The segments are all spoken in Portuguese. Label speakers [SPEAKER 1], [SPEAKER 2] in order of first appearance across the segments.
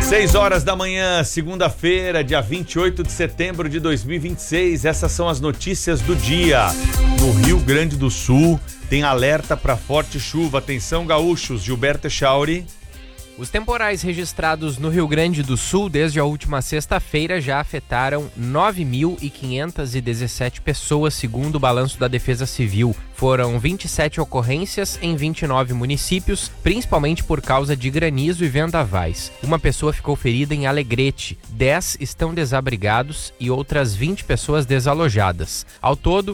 [SPEAKER 1] 6 horas da manhã, segunda-feira, dia 28 de setembro de 2026. Essas são as notícias do dia. No Rio Grande do Sul, tem alerta para forte chuva. Atenção, gaúchos. Gilberto Echauri.
[SPEAKER 2] Os temporais registrados no Rio Grande do Sul desde a última sexta-feira já afetaram 9.517 pessoas, segundo o balanço da Defesa Civil. Foram 27 ocorrências em 29 municípios, principalmente por causa de granizo e vendavais. Uma pessoa ficou ferida em Alegrete, 10 estão desabrigados e outras 20 pessoas desalojadas. Ao todo,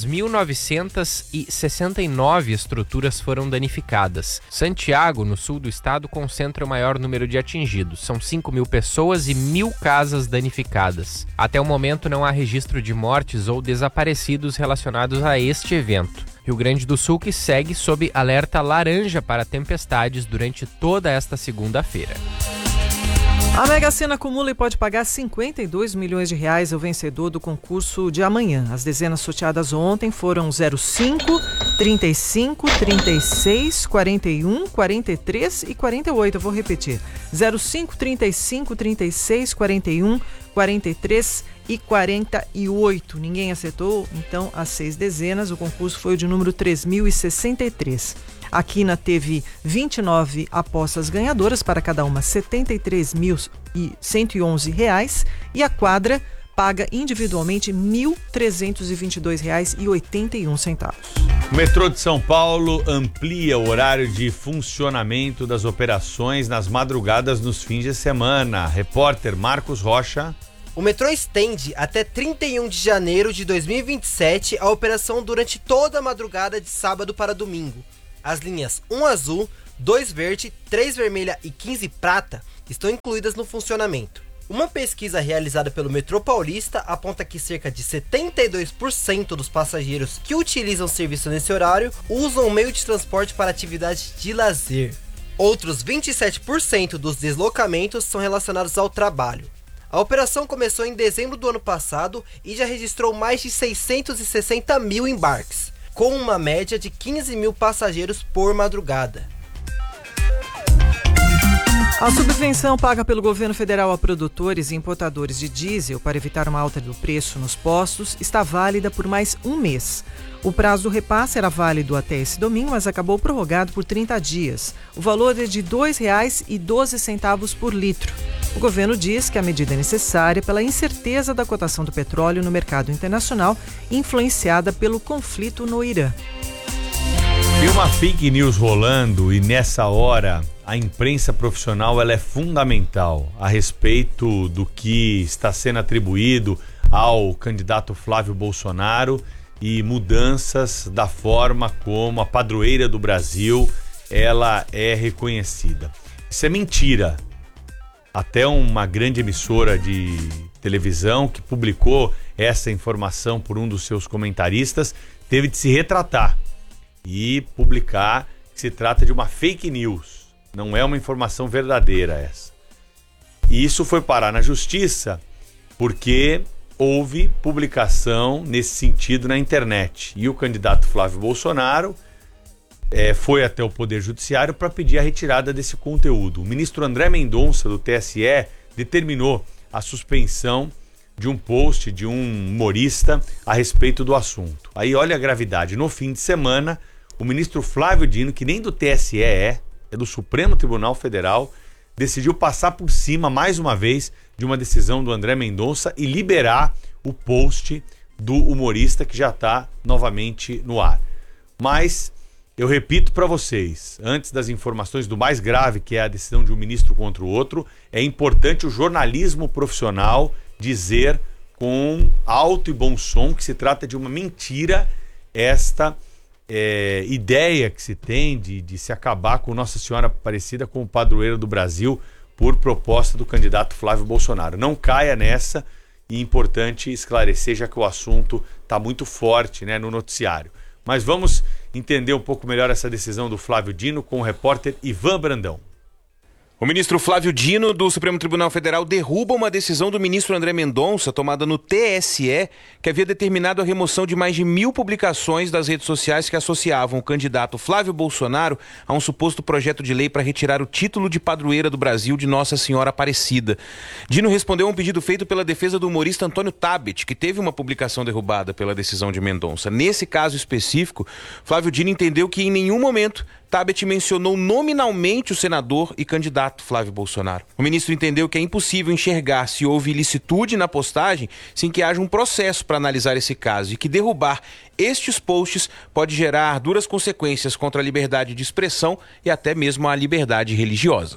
[SPEAKER 2] 2.969 estruturas foram danificadas. Santiago, no sul do estado, concentra o maior número de atingidos. São 5.000 pessoas e 1.000 casas danificadas. Até o momento não há registro de mortes ou desaparecidos relacionados a este evento. Rio Grande do Sul que segue sob alerta laranja para tempestades durante toda esta segunda-feira.
[SPEAKER 3] A Mega Sena acumula e pode pagar 52 milhões de reais ao vencedor do concurso de amanhã. As dezenas sorteadas ontem foram 05, 35, 36, 41, 43 e 48. Eu vou repetir. 05, 35, 36, 41, 43 e 48. Ninguém acertou, então, as 6 dezenas. O concurso foi o de número 3.063. A Quina teve 29 apostas ganhadoras, para cada uma R$ 73.111, e a Quadra paga individualmente R$ 1.322,81.
[SPEAKER 1] O metrô de São Paulo amplia o horário de funcionamento das operações nas madrugadas nos fins de semana. Repórter Marcos Rocha.
[SPEAKER 4] O metrô estende até 31 de janeiro de 2027 a operação durante toda a madrugada de sábado para domingo. As linhas 1 azul, 2 verde, 3 vermelha e 15 prata estão incluídas no funcionamento. Uma pesquisa realizada pelo Metrô Paulista aponta que cerca de 72% dos passageiros que utilizam o serviço nesse horário usam o meio de transporte para atividades de lazer. Outros 27% dos deslocamentos são relacionados ao trabalho. A operação começou em dezembro do ano passado e já registrou mais de 660 mil embarques, com uma média de 15 mil passageiros por madrugada.
[SPEAKER 3] A subvenção paga pelo governo federal a produtores e importadores de diesel para evitar uma alta do preço nos postos está válida por mais um mês. O prazo do repasse era válido até esse domingo, mas acabou prorrogado por 30 dias. O valor é de R$ 2,12 por litro. O governo diz que a medida é necessária pela incerteza da cotação do petróleo no mercado internacional, influenciada pelo conflito no Irã.
[SPEAKER 1] Tem uma fake news rolando e nessa hora a imprensa profissional ela é fundamental a respeito do que está sendo atribuído ao candidato Flávio Bolsonaro e mudanças da forma como a padroeira do Brasil ela é reconhecida. Isso é mentira. Até uma grande emissora de televisão que publicou essa informação por um dos seus comentaristas teve de se retratar e publicar que se trata de uma fake news. Não é uma informação verdadeira essa. E isso foi parar na justiça porque houve publicação nesse sentido na internet. E o candidato Flávio Bolsonaro foi até o Poder Judiciário para pedir a retirada desse conteúdo. O ministro André Mendonça, do TSE, determinou a suspensão de um post de um humorista a respeito do assunto. Aí olha a gravidade. No fim de semana, o ministro Flávio Dino, que nem do TSE é do Supremo Tribunal Federal, decidiu passar por cima, mais uma vez, de uma decisão do André Mendonça e liberar o post do humorista que já está novamente no ar. Mas eu repito para vocês, antes das informações do mais grave, que é a decisão de um ministro contra o outro, é importante o jornalismo profissional dizer com alto e bom som que se trata de uma mentira esta ideia que se tem de se acabar com Nossa Senhora Aparecida como padroeira do Brasil por proposta do candidato Flávio Bolsonaro. Não caia nessa, e é importante esclarecer, já que o assunto está muito forte, né, no noticiário. Mas vamos entender um pouco melhor essa decisão do Flávio Dino com o repórter Ivan Brandão.
[SPEAKER 5] O ministro Flávio Dino, do Supremo Tribunal Federal, derruba uma decisão do ministro André Mendonça, tomada no TSE, que havia determinado a remoção de mais de 1.000 publicações das redes sociais que associavam o candidato Flávio Bolsonaro a um suposto projeto de lei para retirar o título de padroeira do Brasil de Nossa Senhora Aparecida. Dino respondeu a um pedido feito pela defesa do humorista Antônio Tabet, que teve uma publicação derrubada pela decisão de Mendonça. Nesse caso específico, Flávio Dino entendeu que em nenhum momento Tabet mencionou nominalmente o senador e candidato Flávio Bolsonaro. O ministro entendeu que é impossível enxergar se houve ilicitude na postagem sem que haja um processo para analisar esse caso e que derrubar estes posts pode gerar duras consequências contra a liberdade de expressão e até mesmo a liberdade religiosa.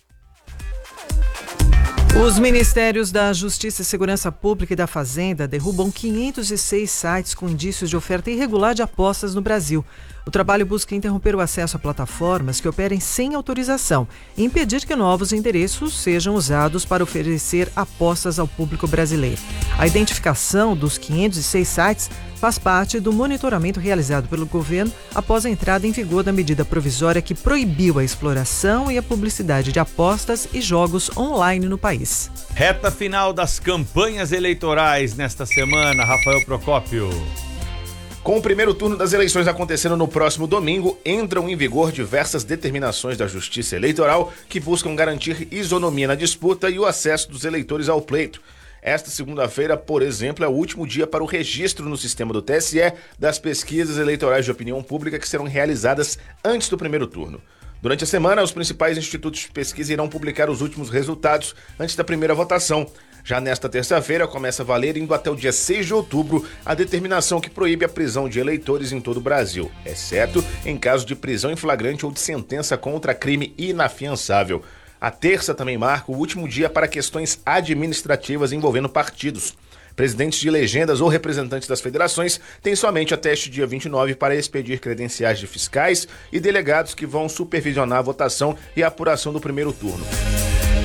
[SPEAKER 3] Os Ministérios da Justiça e Segurança Pública e da Fazenda derrubam 506 sites com indícios de oferta irregular de apostas no Brasil. O trabalho busca interromper o acesso a plataformas que operem sem autorização e impedir que novos endereços sejam usados para oferecer apostas ao público brasileiro. A identificação dos 506 sites faz parte do monitoramento realizado pelo governo após a entrada em vigor da medida provisória que proibiu a exploração e a publicidade de apostas e jogos online no país.
[SPEAKER 1] Reta final das campanhas eleitorais nesta semana, Rafael Procópio.
[SPEAKER 6] Com o primeiro turno das eleições acontecendo no próximo domingo, entram em vigor diversas determinações da Justiça Eleitoral que buscam garantir isonomia na disputa e o acesso dos eleitores ao pleito. Esta segunda-feira, por exemplo, é o último dia para o registro no sistema do TSE das pesquisas eleitorais de opinião pública que serão realizadas antes do primeiro turno. Durante a semana, os principais institutos de pesquisa irão publicar os últimos resultados antes da primeira votação. Já nesta terça-feira, começa a valer, indo até o dia 6 de outubro, a determinação que proíbe a prisão de eleitores em todo o Brasil, exceto em caso de prisão em flagrante ou de sentença contra crime inafiançável. A terça também marca o último dia para questões administrativas envolvendo partidos. Presidentes de legendas ou representantes das federações têm somente até este dia 29 para expedir credenciais de fiscais e delegados que vão supervisionar a votação e a apuração do primeiro turno.